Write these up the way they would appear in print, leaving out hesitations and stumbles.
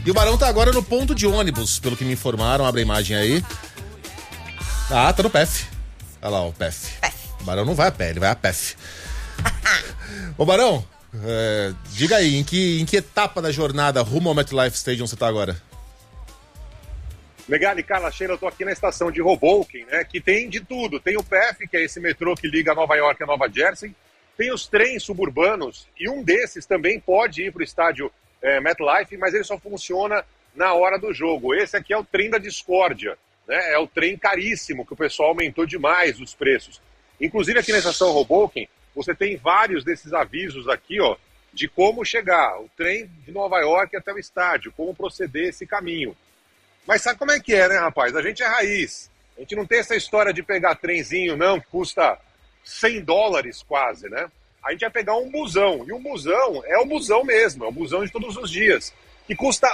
E o Barão tá agora no ponto de ônibus, pelo que me informaram. Abre a imagem aí. Ah, tá no PEF. Olha lá, o PEF. O Barão não vai a pé, ele vai a PEF. Ô, Barão, diga aí, em que etapa da jornada rumo ao MetLife Stadium você tá agora? Megali, Carla, Sheila, eu tô aqui na estação de Hoboken, né, que tem de tudo. Tem o PEF, que é esse metrô que liga Nova York a Nova Jersey. Tem os trens suburbanos, e um desses também pode ir para o estádio MetLife, mas ele só funciona na hora do jogo. Esse aqui é o trem da discórdia, né? É o trem caríssimo, que o pessoal aumentou demais os preços. Inclusive aqui na estação Hoboken, você tem vários desses avisos aqui, ó, de como chegar. O trem de Nova York até o estádio, como proceder esse caminho. Mas sabe como é que é, né, rapaz? A gente é raiz. A gente não tem essa história de pegar trenzinho, não, que custa $100 quase, né? A gente vai pegar um busão. E o busão é o busão mesmo, é o busão de todos os dias, que custa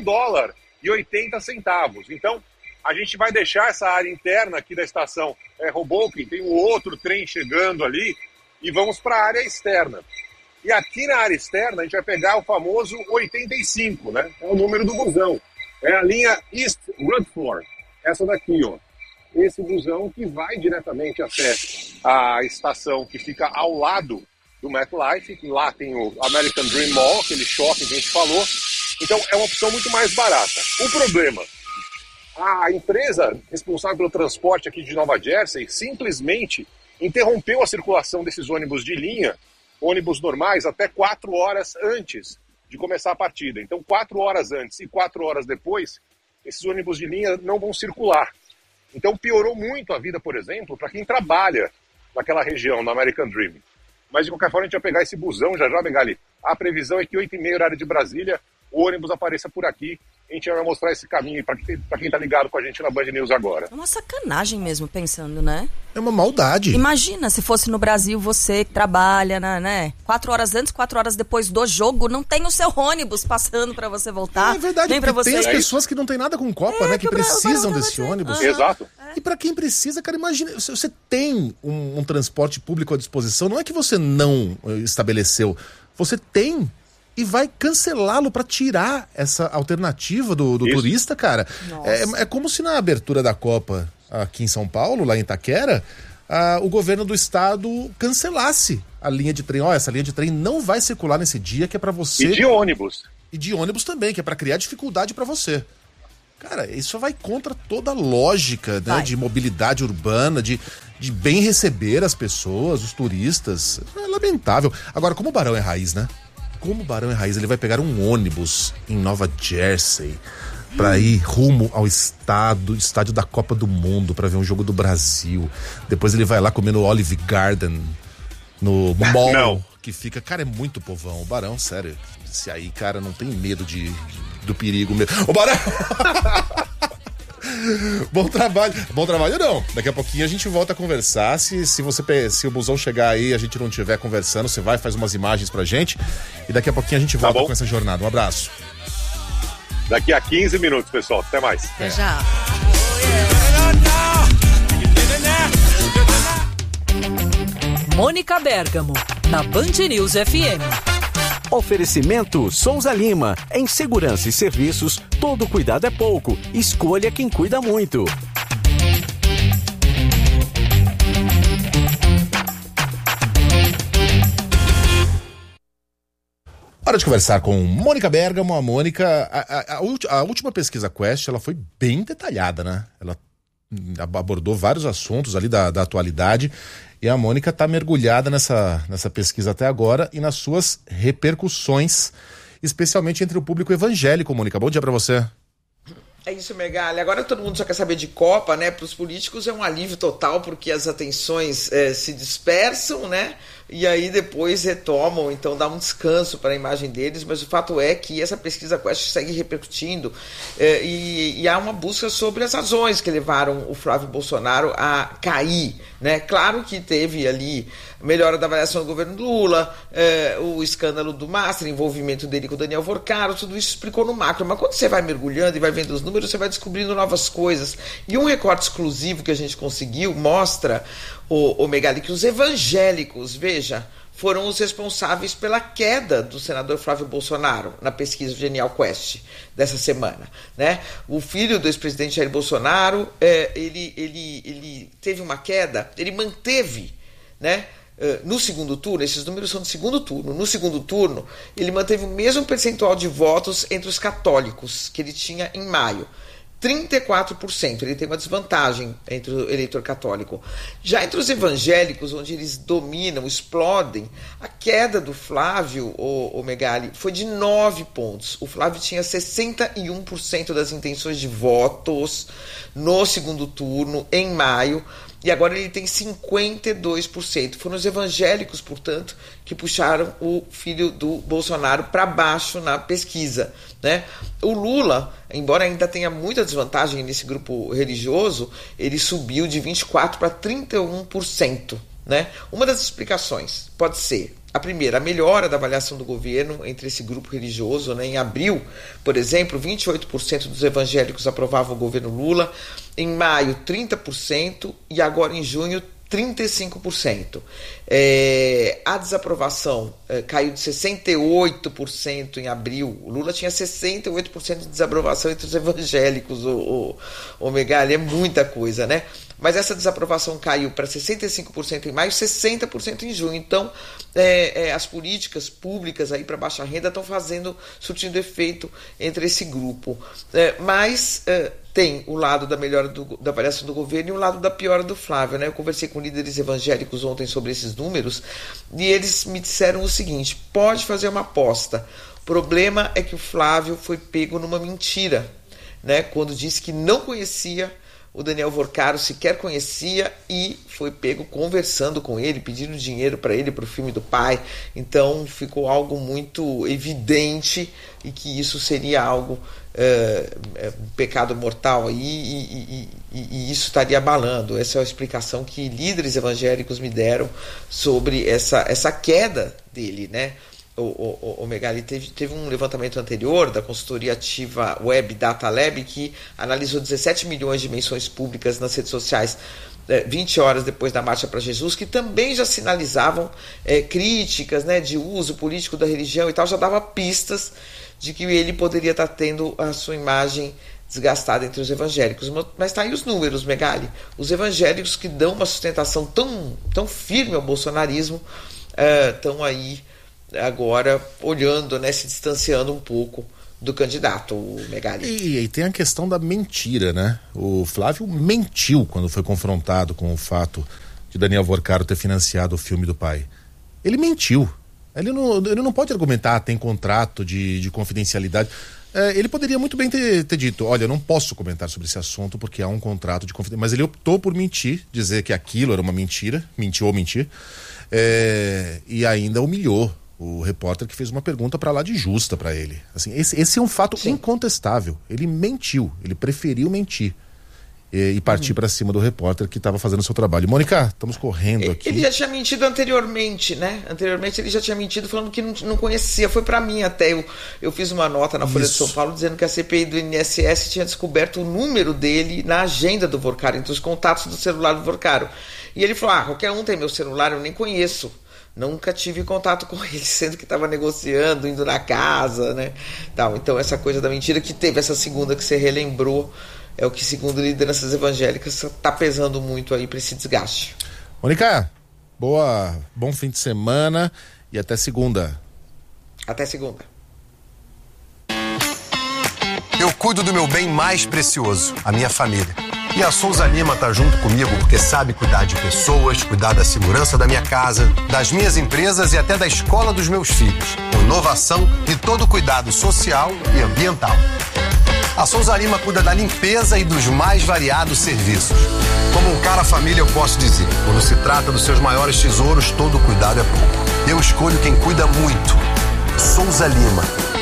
$1,80. Então, a gente vai deixar essa área interna aqui da estação Hoboken, tem um outro trem chegando ali, e vamos para a área externa. E aqui na área externa, a gente vai pegar o famoso 85, né? É o número do busão. É a linha East Rutherford, essa daqui, ó. Esse busão que vai diretamente até a estação que fica ao lado do MetLife. Lá tem o American Dream Mall, aquele shopping que a gente falou. Então é uma opção muito mais barata. O problema, a empresa responsável pelo transporte aqui de Nova Jersey simplesmente interrompeu a circulação desses ônibus de linha, ônibus normais, até 4 horas antes de começar a partida. Então 4 horas antes e 4 horas depois, esses ônibus de linha não vão circular. Então piorou muito a vida, por exemplo, para quem trabalha naquela região, no American Dream. Mas de qualquer forma a gente vai pegar esse busão já, Megali. A previsão é que 8h30, horário de Brasília, o ônibus apareça por aqui. A gente vai mostrar esse caminho para quem tá ligado com a gente na Band News agora. É uma sacanagem mesmo, pensando, né? É uma maldade. Imagina se fosse no Brasil, você que trabalha, né? 4 horas antes, 4 horas depois do jogo, não tem o seu ônibus passando para você voltar. É verdade, nem pra você. tem as pessoas que não tem nada com Copa, né? Que precisam desse ônibus. Exato. E para quem precisa, cara, imagina, se você tem um transporte público à disposição, não é que você não estabeleceu, você tem e vai cancelá-lo para tirar essa alternativa do turista, cara. É como se na abertura da Copa aqui em São Paulo, lá em Itaquera, o governo do estado cancelasse a linha de trem. Ó, essa linha de trem não vai circular nesse dia, que é para você... E de ônibus. E de ônibus também, que é para criar dificuldade para você. Cara, isso vai contra toda a lógica, né, de mobilidade urbana, de bem receber as pessoas, os turistas. É lamentável. Agora, como o Barão é raiz, né? Como o Barão é raiz, ele vai pegar um ônibus em Nova Jersey para ir rumo ao estádio da Copa do Mundo para ver um jogo do Brasil. Depois ele vai lá comer no Olive Garden, no mall. Não. Que fica, cara, é muito povão. O Barão, sério, esse aí, cara, não tem medo do perigo mesmo. O Barão! Bom trabalho não. Daqui a pouquinho a gente volta a conversar. Se o busão chegar aí e a gente não estiver conversando, você vai, faz umas imagens pra gente. E daqui a pouquinho a gente volta com essa jornada. Um abraço. Daqui a 15 minutos, pessoal. Até mais. Até já. Mônica Bergamo, na Band News FM. Oferecimento Souza Lima. Em segurança e serviços, todo cuidado é pouco. Escolha quem cuida muito. Hora de conversar com Mônica Bergamo. A Mônica, a última pesquisa Quest, ela foi bem detalhada, né? Ela abordou vários assuntos ali da atualidade. E a Mônica está mergulhada nessa pesquisa até agora e nas suas repercussões, especialmente entre o público evangélico. Mônica, bom dia para você. É isso, Megali. Agora todo mundo só quer saber de Copa, né? Para os políticos é um alívio total, porque as atenções se dispersam, né? E aí depois retomam, então dá um descanso para a imagem deles, mas o fato é que essa pesquisa Quest segue repercutindo e há uma busca sobre as razões que levaram o Flávio Bolsonaro a cair, né? Claro que teve ali melhora da avaliação do governo Lula, o escândalo do Master, envolvimento dele com o Daniel Vorcaro, tudo isso explicou no macro, mas quando você vai mergulhando e vai vendo os números, você vai descobrindo novas coisas. E um recorte exclusivo que a gente conseguiu mostra, o Megali, que os evangélicos, veja, foram os responsáveis pela queda do senador Flávio Bolsonaro na pesquisa Genial Quest dessa semana, né? O filho do ex-presidente Jair Bolsonaro, ele teve uma queda, ele manteve, né? No segundo turno, esses números são do segundo turno, no segundo turno ele manteve o mesmo percentual de votos entre os católicos que ele tinha em maio. 34%, ele tem uma desvantagem entre o eleitor católico. Já entre os evangélicos, onde eles dominam, explodem, a queda do Flávio, o Megali, foi de 9 pontos. O Flávio tinha 61% das intenções de votos no segundo turno, em maio, e agora ele tem 52%. Foram os evangélicos, portanto, que puxaram o filho do Bolsonaro para baixo na pesquisa, né? O Lula, embora ainda tenha muita desvantagem nesse grupo religioso, ele subiu de 24% para 31%, né? Uma das explicações pode ser, a primeira, a melhora da avaliação do governo entre esse grupo religioso, né? Em abril, por exemplo, 28% dos evangélicos aprovavam o governo Lula, em maio 30% e agora em junho 35%. A desaprovação caiu de 68% em abril. O Lula tinha 68% de desaprovação entre os evangélicos. O Megali, é muita coisa, né? Mas essa desaprovação caiu para 65% em maio, 60% em junho. Então, as políticas públicas aí para baixa renda estão surtindo efeito entre esse grupo. Mas tem o lado da melhora da avaliação do governo e o lado da piora do Flávio, né? Eu conversei com líderes evangélicos ontem sobre esses números e eles me disseram o seguinte: pode fazer uma aposta. O problema é que o Flávio foi pego numa mentira, né? Quando disse que não conhecia o Daniel Vorcaro, sequer conhecia, e foi pego conversando com ele, pedindo dinheiro para ele, para o filme do pai. Então ficou algo muito evidente e que isso seria algo, um pecado mortal aí, e isso estaria abalando. Essa é a explicação que líderes evangélicos me deram sobre essa queda dele, né? O Megali teve um levantamento anterior da consultoria ativa Web Data Lab, que analisou 17 milhões de menções públicas nas redes sociais 20 horas depois da Marcha para Jesus, que também já sinalizavam críticas, né, de uso político da religião e tal, já dava pistas de que ele poderia estar tendo a sua imagem desgastada entre os evangélicos. Mas tá aí os números, Megali. Os evangélicos que dão uma sustentação tão firme ao bolsonarismo estão aí agora olhando, né, se distanciando um pouco do candidato, o Megali. E tem a questão da mentira, né? O Flávio mentiu quando foi confrontado com o fato de Daniel Vorcaro ter financiado o filme do pai. Ele mentiu. Ele não pode argumentar, tem contrato de confidencialidade. Ele poderia muito bem ter dito: olha, eu não posso comentar sobre esse assunto porque há um contrato de confidencialidade. Mas ele optou por mentir, dizer que aquilo era uma mentira, mentiu ou mentir, e ainda humilhou o repórter que fez uma pergunta para lá de justa para ele. Assim, esse é um fato incontestável. Ele mentiu, ele preferiu mentir e partir para cima do repórter que estava fazendo o seu trabalho. Mônica, estamos correndo aqui. Ele já tinha mentido anteriormente, né? Anteriormente ele já tinha mentido falando que não conhecia. Foi para mim até. Eu fiz uma nota na Folha de São Paulo dizendo que a CPI do INSS tinha descoberto o número dele na agenda do Vorcaro, entre os contatos do celular do Vorcaro. E ele falou: qualquer um tem meu celular, eu nem conheço. Nunca tive contato com ele, sendo que estava negociando, indo na casa, né? Então essa coisa da mentira que teve, essa segunda que você relembrou, é o que, segundo lideranças evangélicas, está pesando muito aí para esse desgaste. Mônica, bom fim de semana e até segunda. Até segunda. Eu cuido do meu bem mais precioso, a minha família. E a Souza Lima tá junto comigo porque sabe cuidar de pessoas, cuidar da segurança da minha casa, das minhas empresas e até da escola dos meus filhos. Com inovação e todo cuidado social e ambiental. A Souza Lima cuida da limpeza e dos mais variados serviços. Como um cara família, eu posso dizer: quando se trata dos seus maiores tesouros, todo cuidado é pouco. Eu escolho quem cuida muito. Souza Lima.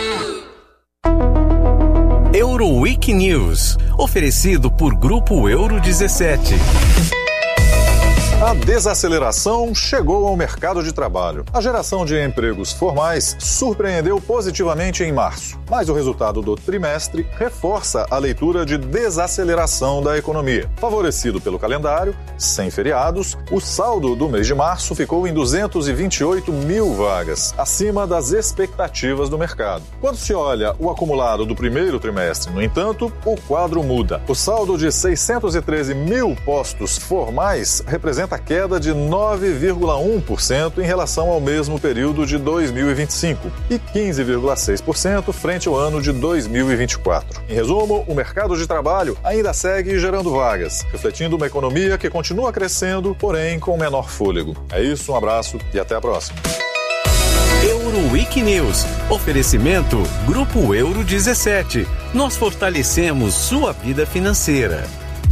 Euroweek News, oferecido por Grupo Euro 17. A desaceleração chegou ao mercado de trabalho. A geração de empregos formais surpreendeu positivamente em março, mas o resultado do trimestre reforça a leitura de desaceleração da economia. Favorecido pelo calendário, sem feriados, o saldo do mês de março ficou em 228 mil vagas, acima das expectativas do mercado. Quando se olha o acumulado do primeiro trimestre, no entanto, o quadro muda. O saldo de 613 mil postos formais representa a queda de 9,1% em relação ao mesmo período de 2025 e 15,6% frente ao ano de 2024. Em resumo, o mercado de trabalho ainda segue gerando vagas, refletindo uma economia que continua crescendo, porém com menor fôlego. É isso, um abraço e até a próxima. Euroweek News. Oferecimento Grupo Euro 17. Nós fortalecemos sua vida financeira.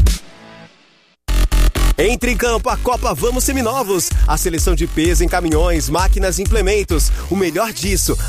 Entre em campo a Copa Vamos Seminovos. A seleção de peso em caminhões, máquinas e implementos. O melhor disso,